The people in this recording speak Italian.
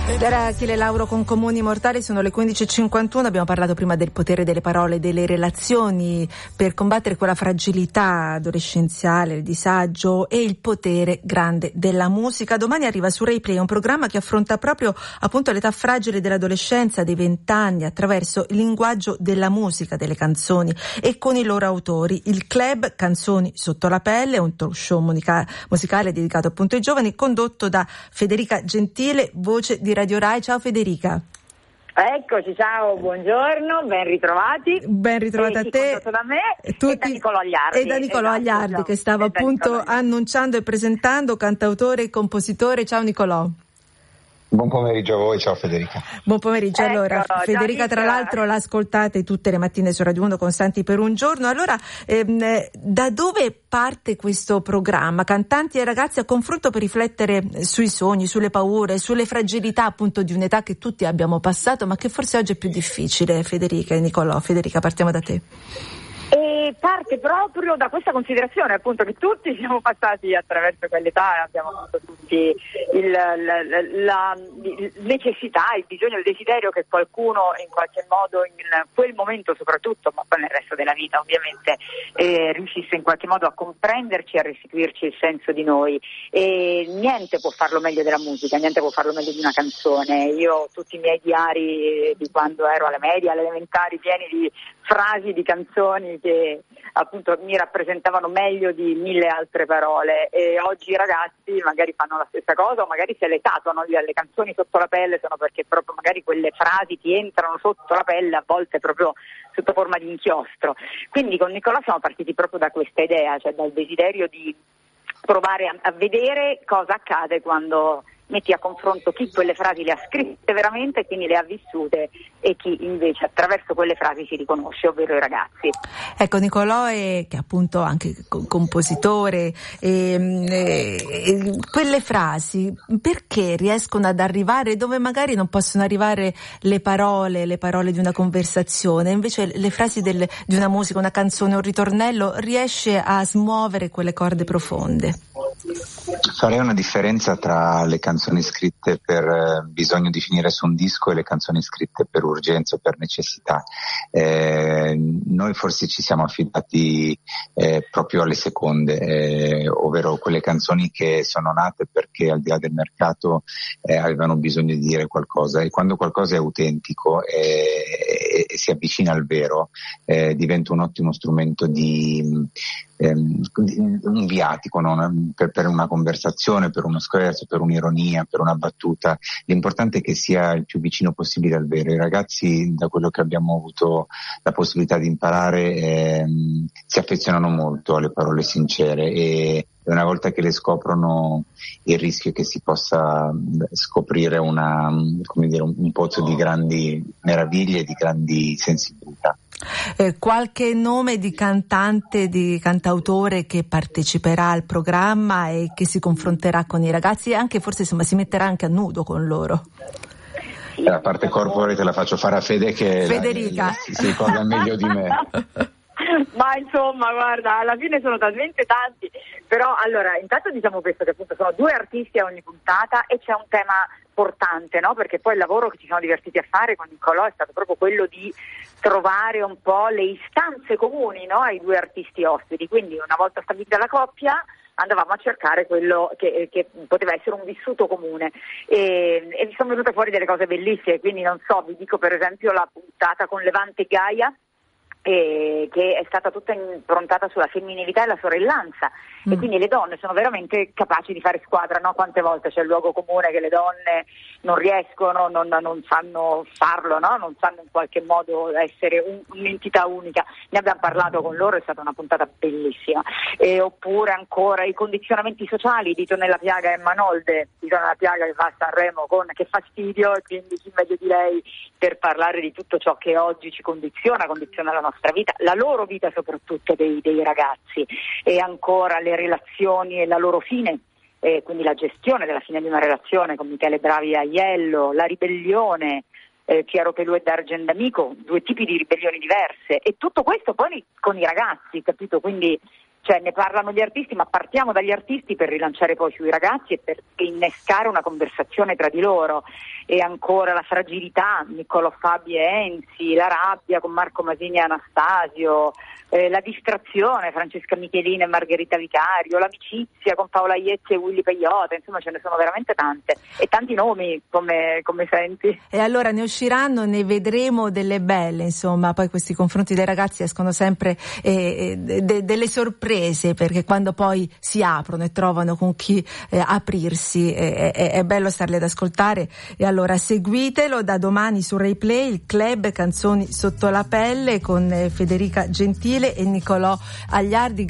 Ed era Achille Lauro con Comuni Mortali. Sono le 15:51. Abbiamo parlato prima del potere delle parole, delle relazioni per combattere quella fragilità adolescenziale, il disagio e il potere grande della musica. Domani arriva su Rai Play un programma che affronta proprio appunto l'età fragile dell'adolescenza, dei 20 anni, attraverso il linguaggio della musica, delle canzoni e con i loro autori. Il Club Canzoni sotto la pelle, un talk show musicale dedicato appunto ai giovani, condotto da Federica Gentile, voce di Radio Rai. Ciao Federica. Eccoci, ciao, buongiorno, ben ritrovati. Ben ritrovata a te. Da me e da Nicolò Agliardi. E da Nicolò Agliardi, che stava appunto annunciando e presentando, cantautore e compositore. Ciao Nicolò. Buon pomeriggio a voi, ciao Federica. Buon pomeriggio. Allora, Federica tra l'altro l'ascoltate tutte le mattine su Radio 1 con Santi per un giorno. Allora, da dove parte questo programma? Cantanti e ragazzi a confronto per riflettere sui sogni, sulle paure, sulle fragilità appunto di un'età che tutti abbiamo passato, ma che forse oggi è più difficile. Federica e Nicolò. Federica, partiamo da te. E parte proprio da questa considerazione, appunto, che tutti siamo passati attraverso quell'età e abbiamo avuto tutti la necessità, il bisogno, il desiderio che qualcuno in qualche modo in quel momento soprattutto, ma poi nel resto della vita ovviamente, riuscisse in qualche modo a comprenderci e a restituirci il senso di noi. E niente può farlo meglio della musica, niente può farlo meglio di una canzone. Io ho tutti i miei diari di quando ero alle medie, alle elementari, pieni di frasi, di canzoni che appunto mi rappresentavano meglio di 1000 altre parole, e oggi i ragazzi magari fanno la stessa cosa, o magari se le tatuano le canzoni sotto la pelle, sono perché proprio magari quelle frasi ti entrano sotto la pelle, a volte proprio sotto forma di inchiostro. Quindi con Nicolò siamo partiti proprio da questa idea, cioè dal desiderio di provare a vedere cosa accade quando metti a confronto chi quelle frasi le ha scritte veramente, quindi le ha vissute, e chi invece attraverso quelle frasi si riconosce, ovvero i ragazzi. Ecco, Nicolò è che appunto anche compositore, quelle frasi perché riescono ad arrivare dove magari non possono arrivare le parole di una conversazione, invece le frasi di una musica, una canzone, un ritornello riesce a smuovere quelle corde profonde? Farei una differenza tra le canzoni scritte per bisogno di finire su un disco e le canzoni scritte per urgenza o per necessità. Noi forse ci siamo affidati proprio alle seconde, ovvero quelle canzoni che sono nate perché al di là del mercato avevano bisogno di dire qualcosa, e quando qualcosa è autentico e si avvicina al vero diventa un ottimo strumento un viatico, no? Per una conversazione, per uno scherzo, per un'ironia, per una battuta. L'importante è che sia il più vicino possibile al vero. I ragazzi, da quello che abbiamo avuto la possibilità di imparare, si affezionano molto alle parole sincere, e una volta che le scoprono il rischio è che si possa scoprire un pozzo di grandi meraviglie e di grandi sensibilità. Qualche nome di cantante, di cantautore che parteciperà al programma e che si confronterà con i ragazzi, e anche forse si metterà anche a nudo con loro? La parte corporate la faccio fare a Fede, che Federica si ricorda meglio di me. Ma insomma, guarda, alla fine sono talmente tanti, però allora intanto diciamo questo, che appunto sono 2 artisti a ogni puntata e c'è un tema portante, no? Perché poi il lavoro che ci siamo divertiti a fare con Nicolò è stato proprio quello di trovare un po' le istanze comuni, no? Ai 2 artisti ospiti, quindi una volta stabilita la coppia andavamo a cercare quello che poteva essere un vissuto comune, e vi sono venute fuori delle cose bellissime. Quindi non so, vi dico per esempio la puntata con Levante e Gaia, che è stata tutta improntata sulla femminilità e la sorellanza, e quindi le donne sono veramente capaci di fare squadra, no? Quante volte c'è il luogo comune che le donne non riescono, non sanno farlo, no? Non sanno in qualche modo essere un'entità unica. Ne abbiamo parlato con loro, è stata una puntata bellissima. Oppure ancora i condizionamenti sociali di Tonella Piaga e Manolde, di Tonella Piaga che va a Sanremo con Che fastidio, e quindi chi meglio di lei per parlare di tutto ciò che oggi ci condiziona la nostra vita, la loro vita soprattutto dei ragazzi, e ancora le relazioni e la loro fine, quindi la gestione della fine di una relazione con Michele Bravi e Aiello, la ribellione, Piero Pelù e D'Argent D'Amico, 2 tipi di ribellioni diverse, e tutto questo poi con i ragazzi, capito? Quindi cioè ne parlano gli artisti, ma partiamo dagli artisti per rilanciare poi sui ragazzi e per innescare una conversazione tra di loro. E ancora la fragilità, Niccolò Fabi e Enzi, la rabbia con Marco Masini e Anastasio, la distrazione, Francesca Michelina e Margherita Vicario, l'amicizia con Paola Iezzi e Willy Peyote, insomma ce ne sono veramente tante e tanti nomi come senti. E allora ne usciranno, ne vedremo delle belle, insomma, poi questi confronti dei ragazzi escono sempre delle sorprese, perché quando poi si aprono e trovano con chi aprirsi è bello starli ad ascoltare. E allora seguitelo da domani su Rai Play, il club Canzoni sotto la pelle con Federica Gentile e Niccolò Agliardi.